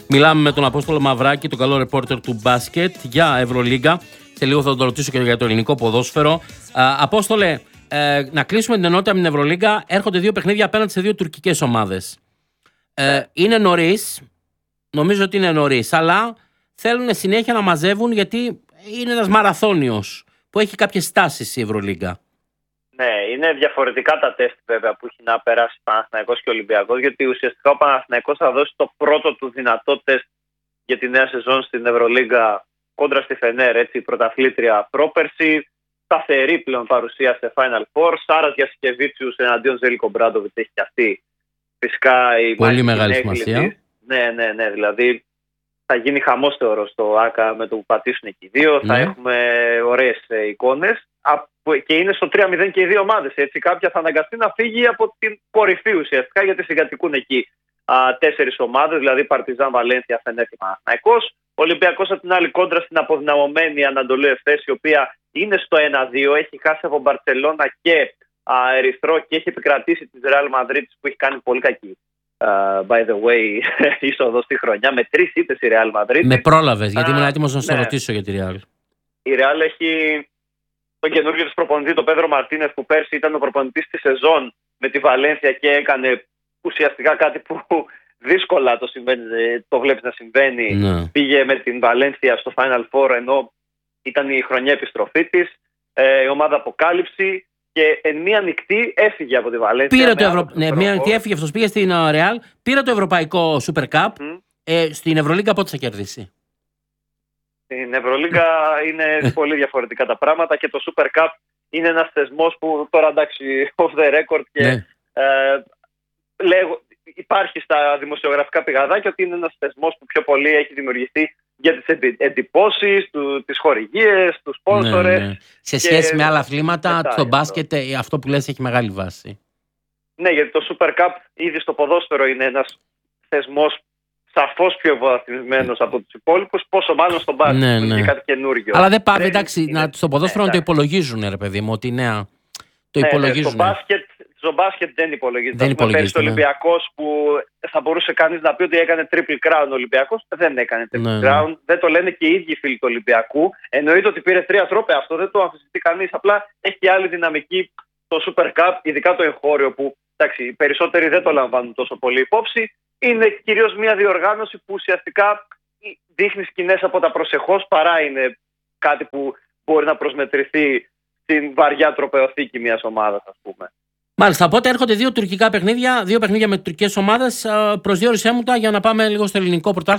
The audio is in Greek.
Μιλάμε με τον Απόστολο Μαυράκη, τον καλό ρεπόρτερ του μπάσκετ, για Ευρωλίγκα. Σε λίγο θα τον ρωτήσω και για το ελληνικό ποδόσφαιρο. Απόστολε, να κλείσουμε την ενότητα με την Ευρωλίγκα. Έρχονται δύο παιχνίδια απέναντι σε δύο τουρκικές ομάδες. Είναι νωρίς, νομίζω ότι είναι νωρίς, αλλά θέλουν συνέχεια να μαζεύουν, γιατί είναι ένας μαραθώνιος που έχει κάποιες στάσεις η Ευρωλίγκα. Ναι, είναι διαφορετικά τα τεστ βέβαια που έχει να περάσει ο Παναθηναϊκός και ο Ολυμπιακός, γιατί ουσιαστικά ο Παναθηναϊκός θα δώσει το πρώτο του δυνατό τεστ για τη νέα σεζόν στην Ευρωλίγκα κόντρα στη Φενέρ, έτσι, η πρωταθλήτρια πρόπερση. Σταθερή πλέον παρουσία σε Final Four. Σάρας Γιασικεβίτσιους εναντίον Ζέλικο Μπράντοβιτς έχει και αυτή. Φυσικά η πολύ μεγάλη σημασία. Ναι, δηλαδή θα γίνει χαμός, θεωρώ, στο ΆΚΑ με το που πατήσουν εκεί οι δύο. Θα έχουμε ωραίες εικόνες. Και είναι στο 3-0 και οι δύο ομάδες. Έτσι, κάποια θα αναγκαστεί να φύγει από την κορυφή ουσιαστικά, γιατί συγκατοικούν εκεί 4 ομάδες, δηλαδή Παρτιζάν, Βαλένθια, Φενέρ και Παναθηναϊκός. Ο Ολυμπιακός από την άλλη κόντρα στην αποδυναμωμένη Ανατολή Εφές, η οποία είναι στο 1-2, έχει χάσει από Μπαρτσελώνα και Ερυθρό και έχει επικρατήσει τη Ρεάλ Μαδρίτης, που έχει κάνει πολύ κακή, by the way, είσοδο στη χρονιά, με 3 ήττες η Ρεάλ Μαδρίτη. Με πρόλαβες, γιατί ήμουν έτοιμος να σε ρωτήσω για τη Ρεάλ. Η Ρεάλ έχει τον καινούργιο της προπονητή, τον Πέδρο Μαρτίνεθ, που πέρσι ήταν ο προπονητής της σεζόν με τη Βαλένθια και έκανε ουσιαστικά κάτι που δύσκολα το βλέπεις να συμβαίνει. Ναι. Πήγε με την Βαλένθια στο Final Four, ενώ ήταν η χρονιά επιστροφή της. Η ομάδα αποκάλυψη και εν μία νυχτή έφυγε από τη Βαλένθια. Μία νυχτή έφυγε, αυτός πήγε στην Ρεάλ, πήρε το Ευρωπαϊκό Super Cup. Στην Ευρωλίγκα πότε θα κερδίσει? Στην Ευρωλίγκα είναι πολύ διαφορετικά τα πράγματα και το Super Cup είναι ένας θεσμός που τώρα, εντάξει, off the record και υπάρχει στα δημοσιογραφικά πηγαδάκια ότι είναι ένας θεσμός που πιο πολύ έχει δημιουργηθεί για τις εντυπώσεις, τις χορηγίες, τους σπόνσορες. Ναι. Σε σχέση με άλλα αθλήματα, στο μπάσκετ αυτό που λες έχει μεγάλη βάση. Ναι, γιατί το Super Cup ήδη στο ποδόσφαιρο είναι ένας θεσμός σαφώς πιο βαθμισμένος από τους υπόλοιπους, πόσο μάλλον στον μπάσκετ, που είναι κάτι καινούργιο. Αλλά δεν πάει, εντάξει, στο ποδόσφαιρο να το υπολογίζουν, ρε παιδί μου, ότι το υπολογίζουν. Στο μπάσκετ δεν υπολογίζεται. Πέρυσι ο Ολυμπιακός, που θα μπορούσε κανείς να πει ότι έκανε triple crown ο Ολυμπιακός, δεν έκανε triple crown. Δεν το λένε και οι ίδιοι φίλοι του Ολυμπιακού. Εννοείται ότι πήρε 3 τρόπαια, αυτό δεν το αμφισβητεί κανείς. Απλά έχει άλλη δυναμική το Super Cup, ειδικά το εγχώριο, που, εντάξει, οι περισσότεροι δεν το λαμβάνουν τόσο πολύ υπόψη. Είναι κυρίως μια διοργάνωση που ουσιαστικά δείχνει σκηνές από τα προσεχώς, παρά είναι κάτι που μπορεί να προσμετρηθεί στην βαριά τροπαιοθήκη μιας ομάδας, ας πούμε. Μάλιστα, οπότε έρχονται δύο τουρκικά παιχνίδια, δύο παιχνίδια με τουρκικές ομάδες. Προσδιορίσέ μου τα για να πάμε λίγο στο ελληνικό πρωτάθλημα.